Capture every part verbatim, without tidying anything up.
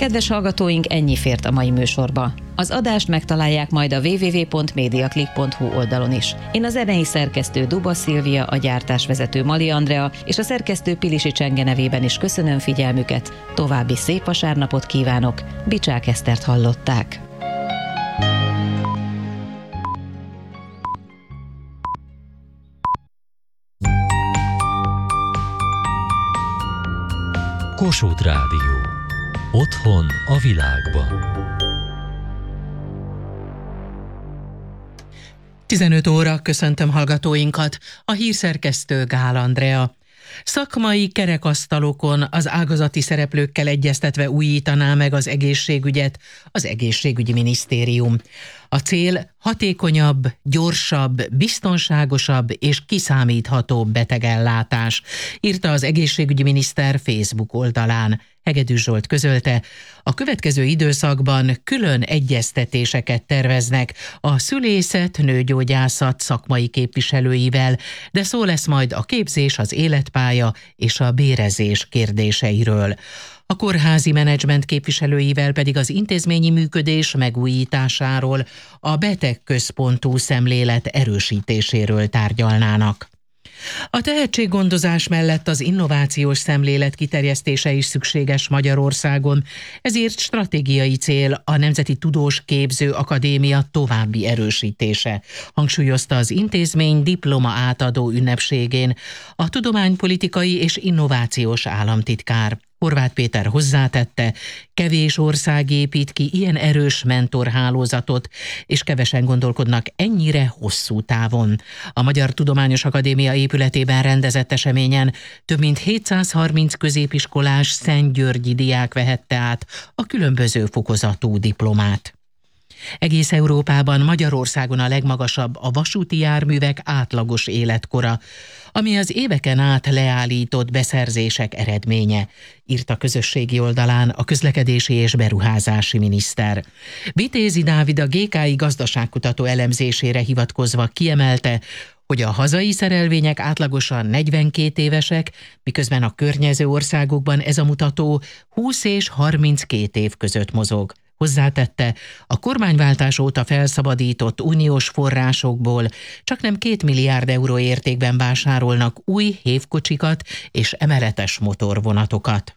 Kedves hallgatóink, ennyi fért a mai műsorba. Az adást megtalálják majd a double-u double-u double-u pont mediaclick pont hu oldalon is. Én a zenei szerkesztő Duba Szilvia, a gyártásvezető Mali Andrea és a szerkesztő Pilisi Csenge nevében is köszönöm figyelmüket. További szép vasárnapot kívánok. Bicsák Esztert hallották. Kossuth Rádió. Otthon a világban. tizenöt óra, köszöntöm hallgatóinkat, a hírszerkesztő Gál Andrea. Szakmai kerekasztalokon az ágazati szereplőkkel egyeztetve újítaná meg az egészségügyet az egészségügyi minisztérium. A cél hatékonyabb, gyorsabb, biztonságosabb és kiszámíthatóbb betegellátás, írta az egészségügyi miniszter Facebook oldalán. Hegedűs Zsolt közölte, a következő időszakban külön egyeztetéseket terveznek a szülészet, nőgyógyászat szakmai képviselőivel, de szó lesz majd a képzés, az életpálya és a bérezés kérdéseiről. A kórházi menedzsment képviselőivel pedig az intézményi működés megújításáról, a betegközpontú szemlélet erősítéséről tárgyalnának. A tehetséggondozás mellett az innovációs szemlélet kiterjesztése is szükséges Magyarországon, ezért stratégiai cél a Nemzeti Tudós Képző Akadémia további erősítése, hangsúlyozta az intézmény diploma átadó ünnepségén a tudománypolitikai és innovációs államtitkár. Horváth Péter hozzátette, kevés ország épít ki ilyen erős mentorhálózatot, és kevesen gondolkodnak ennyire hosszú távon. A Magyar Tudományos Akadémia épületében rendezett eseményen több mint hétszázharminc középiskolás szentgyörgyi diák vehette át a különböző fokozatú diplomát. Egész Európában, Magyarországon a legmagasabb a vasúti járművek átlagos életkora, ami az éveken át leállított beszerzések eredménye, írta közösségi oldalán a közlekedési és beruházási miniszter. Vitézi Dávid a gé ká i gazdaságkutató elemzésére hivatkozva kiemelte, hogy a hazai szerelvények átlagosan negyvenkét évesek, miközben a környező országokban ez a mutató húsz és harminckét év között mozog. Hozzátette, a kormányváltás óta felszabadított uniós forrásokból csaknem két milliárd euró értékben vásárolnak új hévkocsikat és emeletes motorvonatokat.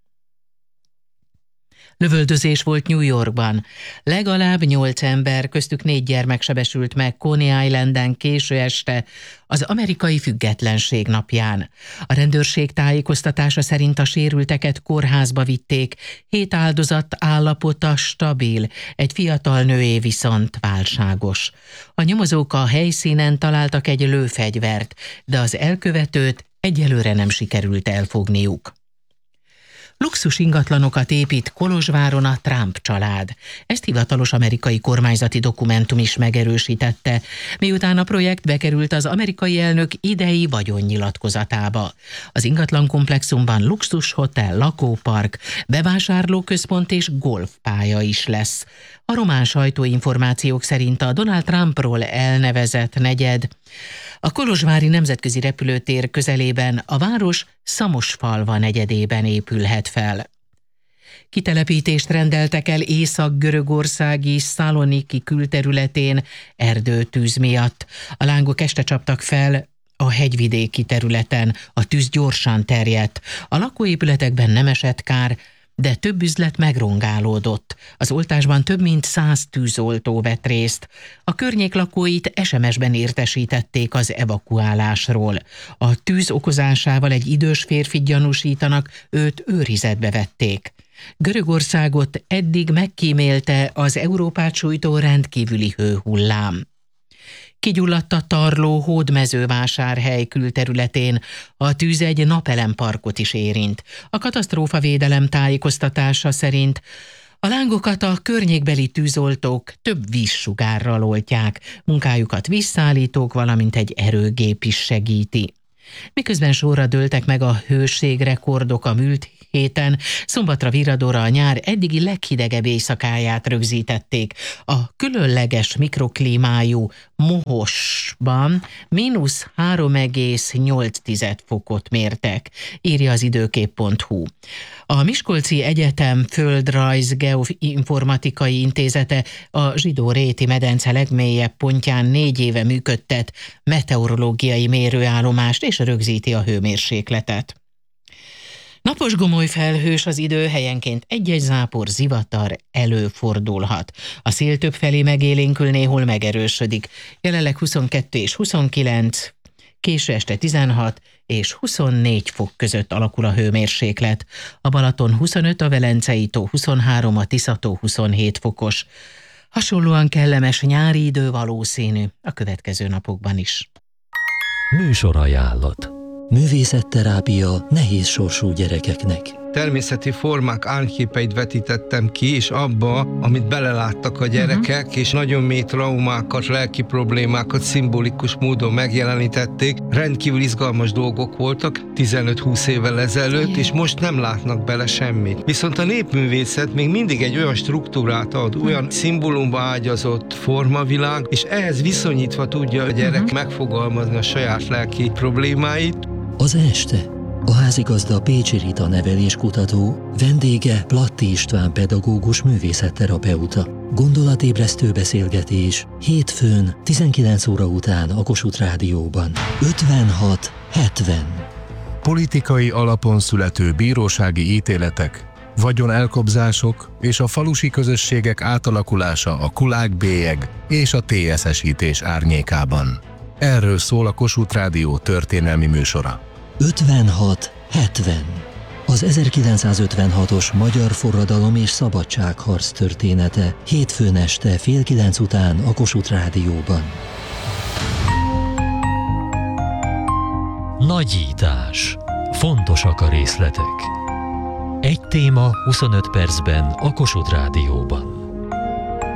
Lövöldözés volt New Yorkban. Legalább nyolc ember, köztük négy gyermek sebesült meg Coney Islanden késő este az amerikai függetlenség napján. A rendőrség tájékoztatása szerint a sérülteket kórházba vitték, hét áldozat állapota stabil, egy fiatal nőé viszont válságos. A nyomozók a helyszínen találtak egy lőfegyvert, de az elkövetőt egyelőre nem sikerült elfogniuk. Luxus ingatlanokat épít Kolozsváron a Trump család. Ezt hivatalos amerikai kormányzati dokumentum is megerősítette, miután a projekt bekerült az amerikai elnök idei vagyonnyilatkozatába. Az ingatlankomplexumban luxushotel, lakópark, bevásárlóközpont és golfpálya is lesz. A román sajtóinformációk szerint a Donald Trumpról elnevezett negyed a kolozsvári nemzetközi repülőtér közelében a város Szamosfalva negyedében épülhet fel. Kitelepítést rendeltek el észak-görögországi Szaloniki külterületén erdőtűz miatt. A lángok este csaptak fel a hegyvidéki területen, a tűz gyorsan terjedt. A lakóépületekben nem esett kár, de több üzlet megrongálódott. Az oltásban több mint száz tűzoltó vett részt. A környék lakóit es em es-ben értesítették az evakuálásról. A tűz okozásával egy idős férfit gyanúsítanak, őt őrizetbe vették. Görögországot eddig megkímélte az Európát sújtó rendkívüli hőhullám. Kigyulladt a Tarló Hódmezővásárhely külterületén, a tűz egy napelemparkot is érint. A katasztrófavédelem tájékoztatása szerint a lángokat a környékbeli tűzoltók több vízsugárral oltják, munkájukat vízszállítók, valamint egy erőgép is segíti. Miközben sorra dőltek meg a hőségrekordok a múlt héten. Szombatra Virradóra a nyár eddigi leghidegebb éjszakáját rögzítették. A különleges mikroklímájú Mohosban mínusz három egész nyolc fokot mértek, írja az időkép pont hu. A Miskolci Egyetem Földrajz Geoinformatikai Intézete a Zsidó-Réti medence legmélyebb pontján négy éve működtet meteorológiai mérőállomást és rögzíti a hőmérsékletet. Napos gomoly felhős az idő, helyenként egy-egy zápor, zivatar előfordulhat. A szél többfelé megélénkül, néhol megerősödik. Jelenleg huszonkettő és huszonkilenc, késő este tizenhat és huszonnégy fok között alakul a hőmérséklet. A Balaton huszonöt, a Velencei tó huszonhárom, a Tisza-tó huszonhét fokos. Hasonlóan kellemes nyári idő valószínű a következő napokban is. Műsorajánlat. Művészetterápia nehéz sorsú gyerekeknek. Természeti formák árképeit vetítettem ki, és abba, amit beleláttak a gyerekek, uh-huh. és nagyon mély traumákat, lelki problémákat szimbolikus módon megjelenítették. Rendkívül izgalmas dolgok voltak tizenöt-húsz évvel ezelőtt, yeah. és most nem látnak bele semmit. Viszont a népművészet még mindig egy olyan struktúrát ad, olyan szimbólumba ágyazott formavilág, és ehhez viszonyítva tudja a gyerek uh-huh. megfogalmazni a saját lelki problémáit. Az este a házigazda Pécsi Rita neveléskutató, vendége Platti István pedagógus művészetterapeuta. Gondolatébresztő beszélgetés hétfőn tizenkilenc óra után a Kossuth Rádióban. ötvenhat hetven. Politikai alapon születő bírósági ítéletek, vagyonelkobzások és a falusi közösségek átalakulása a kulák-bélyeg és a té es es-ítés árnyékában. Erről szól a Kossuth Rádió történelmi műsora. ötvenhat hetven. Az ezerkilencszázötvenhatos magyar forradalom és szabadságharc története hétfőn este fél kilenc után a Kossuth Rádióban. Nagyítás. Fontosak a részletek. Egy téma huszonöt percben a Kossuth Rádióban.